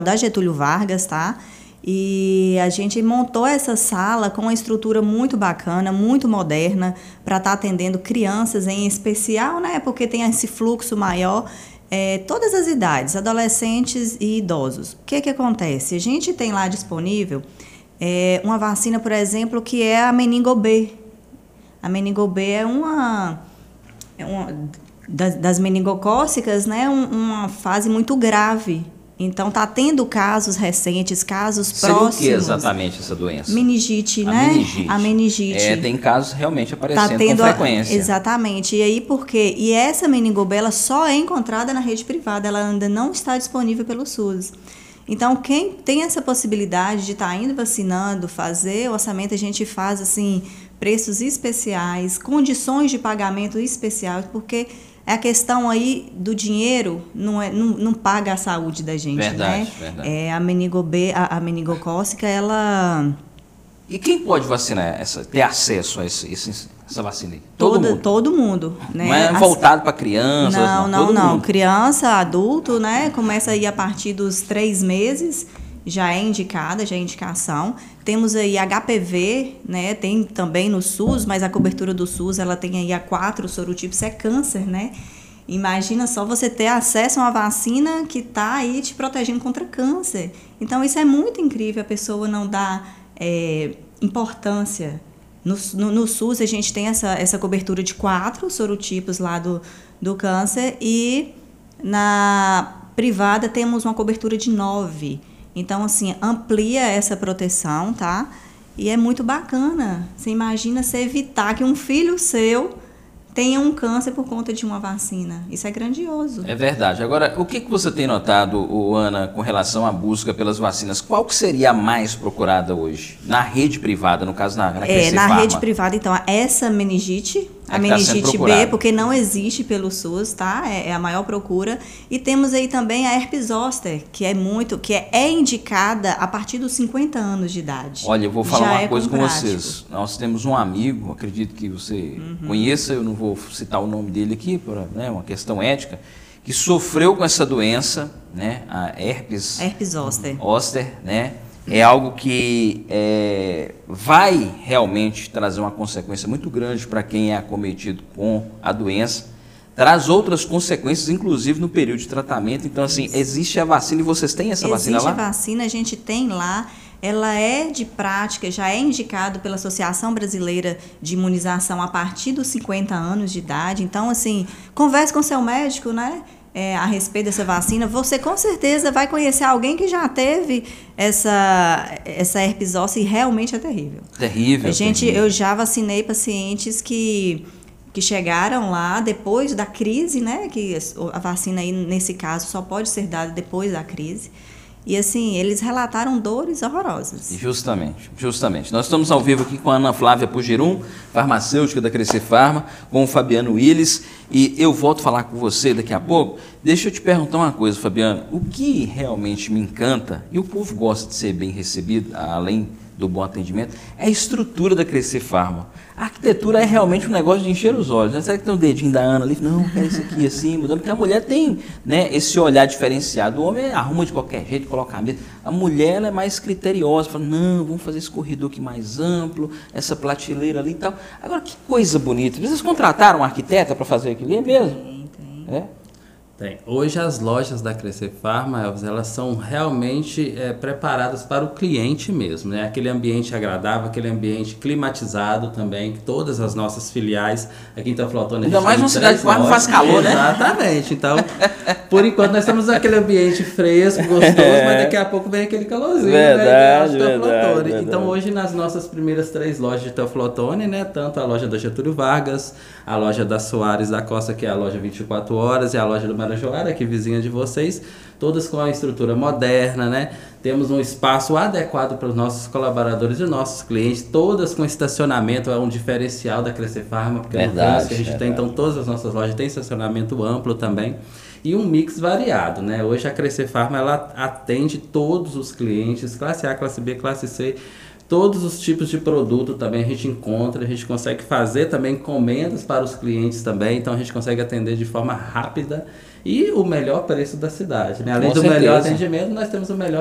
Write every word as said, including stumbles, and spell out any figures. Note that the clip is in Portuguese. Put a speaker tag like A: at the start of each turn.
A: da Getúlio Vargas, tá? E a gente montou essa sala com uma estrutura muito bacana, muito moderna, para estar atendendo crianças em especial, né? Porque tem esse fluxo maior, é, todas as idades, adolescentes e idosos. O que que acontece? A gente tem lá disponível é, uma vacina, por exemplo, que é a meningo B. A meningo B é uma, é uma das, das meningocócicas, né? Um, uma fase muito grave. Então, está tendo casos recentes, casos
B: Seria
A: próximos.
B: O que exatamente essa doença?
A: Meningite,
B: a
A: né?
B: Meningite.
A: A meningite.
B: É, tem casos realmente aparecendo
A: tá tendo
B: com frequência.
A: A, exatamente. E aí, por quê? E essa meningo-B, ela só é encontrada na rede privada, ela ainda não está disponível pelo SUS. Então, quem tem essa possibilidade de estar tá indo vacinando, fazer o orçamento, a gente faz, assim, preços especiais, condições de pagamento especiais, porque... É a questão aí do dinheiro, não, é, não, não paga a saúde da gente,
B: verdade,
A: né?
B: Verdade.
A: É, a meningo-B, a, a meningocócica, ela...
B: E quem pode vacinar, essa, ter acesso a esse, esse, essa vacina aí? Todo
A: Todo,
B: mundo?
A: Todo mundo. Né?
B: Não é voltado para crianças?
A: Não,
B: não,
A: não, não.
B: Mundo.
A: Criança, adulto, né? Começa aí a partir dos três meses, já é indicada, já é indicação. Temos aí H P V, né? Tem também no SUS, mas a cobertura do SUS, ela tem aí a quatro sorotipos, é câncer, né? Imagina só você ter acesso a uma vacina que está aí te protegendo contra câncer. Então, isso é muito incrível, a pessoa não dá é, importância. No, no, no SUS, a gente tem essa, essa cobertura de quatro sorotipos lá do, do câncer e na privada temos uma cobertura de nove. Então, assim, amplia essa proteção, tá? E é muito bacana. Você imagina você evitar que um filho seu tenha um câncer por conta de uma vacina. Isso é grandioso.
B: É verdade. Agora, o que, que você tem notado, Ana, com relação à busca pelas vacinas? Qual que seria a mais procurada hoje? Na rede privada, no caso, na, na
A: É, na rede privada, então, essa meningite, a meningite B, porque não existe pelo SUS, tá? É, é a maior procura. E temos aí também a herpes zoster, que é muito, que é, é indicada a partir dos cinquenta anos de idade.
B: Olha, eu vou falar
A: Já
B: uma
A: é
B: coisa com,
A: com
B: vocês. Nós temos um amigo, acredito que você uhum. conheça, eu não vou citar o nome dele aqui, por né, uma questão ética, que sofreu com essa doença, né? A herpes,
A: herpes zoster.
B: zoster, né? É algo que é, vai realmente trazer uma consequência muito grande para quem é acometido com a doença. Traz outras consequências, inclusive no período de tratamento. Então, assim, existe a vacina e vocês têm essa
A: existe
B: vacina lá?
A: Existe a vacina, a gente tem lá. Ela é de prática, já é indicado pela Associação Brasileira de Imunização a partir dos cinquenta anos de idade. Então, assim, converse com seu médico, né? É, a respeito dessa vacina, você com certeza vai conhecer alguém que já teve essa, essa herpes zoster e realmente é terrível.
B: Terrível.
A: A gente,
B: terrível.
A: Eu já vacinei pacientes que, que chegaram lá depois da crise, né? Que a vacina aí, nesse caso, só pode ser dada depois da crise. E assim, eles relataram dores horrorosas.
B: Justamente, justamente. Nós estamos ao vivo aqui com a Ana Flávia Pugirum, farmacêutica da Crescer Farma, com o Fabiano Willis, e eu volto a falar com você daqui a pouco. Deixa eu te perguntar uma coisa, Fabiano. O que realmente me encanta, e o povo gosta de ser bem recebido, além do bom atendimento, é a estrutura da Crescer Farma. A arquitetura é realmente um negócio de encher os olhos, né? Será que tem um dedinho da Ana ali? Não, quero isso aqui assim, mudando. Porque a mulher tem, né, esse olhar diferenciado. O homem arruma de qualquer jeito, coloca a mesa. A mulher ela é mais criteriosa, fala, não, vamos fazer esse corredor aqui mais amplo, essa prateleira ali e tal. Agora, que coisa bonita. Vocês contrataram um arquiteta para fazer aquilo? É mesmo?
A: Tem, tem.
B: É?
C: Tem. Hoje as lojas da Crescer Farma, Elvis, elas são realmente é, preparadas para o cliente mesmo, né? Aquele ambiente agradável, aquele ambiente climatizado também, que todas as nossas filiais aqui em Teoflotone...
B: Ainda mais numa cidade que quase não faz calor, né?
C: Exatamente. Então, por enquanto nós temos aquele ambiente fresco, gostoso, é. mas daqui a pouco vem aquele calorzinho,
B: verdade,
C: né?
B: Verdade, verdade.
C: Então hoje nas nossas primeiras três lojas de Teoflotone, né? Tanto a loja da Getúlio Vargas, a loja da Soares da Costa, que é a loja vinte e quatro horas, e a loja do Marajoara, que é vizinha de vocês, todas com a estrutura moderna, né? Temos um espaço adequado para os nossos colaboradores e nossos clientes, todas com estacionamento, é um diferencial da Crescer Farma, porque
B: verdade,
C: no que a gente
B: verdade.
C: tem, então todas as nossas lojas têm estacionamento amplo também. E um mix variado, né? Hoje a Crescer Farma, ela atende todos os clientes, classe A, classe B, classe C, todos os tipos de produto também a gente encontra, a gente consegue fazer também encomendas para os clientes também, então a gente consegue atender de forma rápida e o melhor preço da cidade, né? Além
B: Com
C: do
B: certeza.
C: melhor atendimento, nós temos o melhor